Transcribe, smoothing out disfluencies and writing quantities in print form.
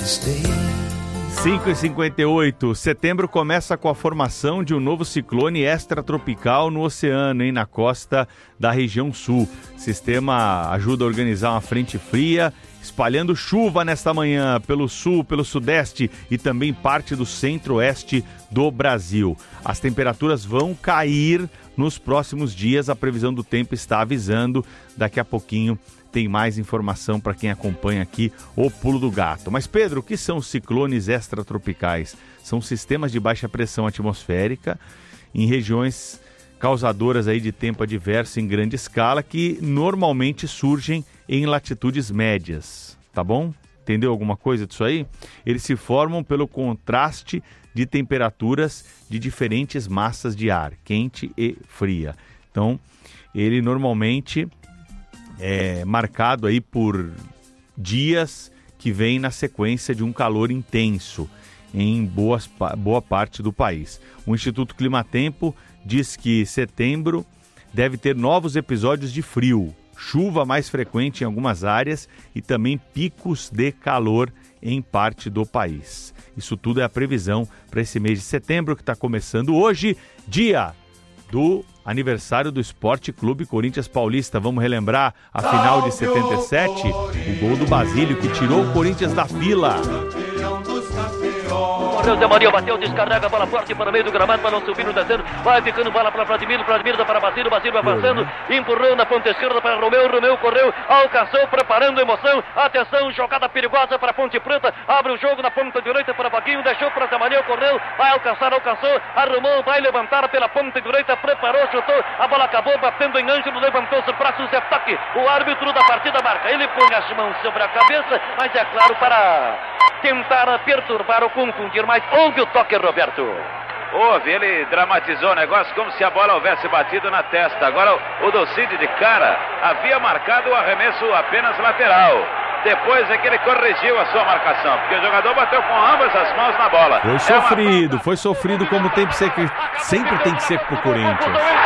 5h58, setembro começa com a formação de um novo ciclone extratropical no oceano, na costa da região sul. O sistema ajuda a organizar uma frente fria, espalhando chuva nesta manhã pelo sul, pelo sudeste e também parte do centro-oeste do Brasil. As temperaturas vão cair nos próximos dias, a previsão do tempo está avisando. Daqui a pouquinho tem mais informação para quem acompanha aqui o Pulo do Gato. Mas, Pedro, o que são os ciclones extratropicais? São sistemas de baixa pressão atmosférica em regiões causadoras aí de tempo adverso em grande escala que normalmente surgem em latitudes médias, tá bom? Entendeu alguma coisa disso aí? Eles se formam pelo contraste de temperaturas de diferentes massas de ar, quente e fria. Então, ele normalmente é marcado aí por dias que vêm na sequência de um calor intenso em boa parte do país. O Instituto Climatempo diz que setembro deve ter novos episódios de frio, chuva mais frequente em algumas áreas e também picos de calor em parte do país. Isso tudo é a previsão para esse mês de setembro que está começando hoje, dia do aniversário do Esporte Clube Corinthians Paulista. Vamos relembrar a final de 77, o gol do Basílio que tirou o Corinthians da fila. Correu, Zé Maria bateu, descarrega a bola forte para o meio do gramado, para não subir no descendo, vai ficando bola para Vladimir dá para Basílio avançando, empurrou na ponta esquerda para Romeu correu, alcançou, preparando emoção, atenção, jogada perigosa para Ponte Preta, abre o jogo na ponta direita para Vaguinho, deixou para Zé Maria, correu, vai alcançou, arrumou, vai levantar pela ponta direita, preparou, chutou, a bola acabou batendo em Ângelo, levantou-se, braços e ataque, o árbitro da partida marca, ele põe as mãos sobre a cabeça, mas é claro para tentar perturbar ou confundir, mas houve o toque, Roberto. Houve, ele dramatizou o negócio como se a bola houvesse batido na testa. Agora o Docide de cara havia marcado o arremesso apenas lateral. Depois é que ele corrigiu a sua marcação, porque o jogador bateu com ambas as mãos na bola. Foi sofrido como sempre tem que ser pro Corinthians.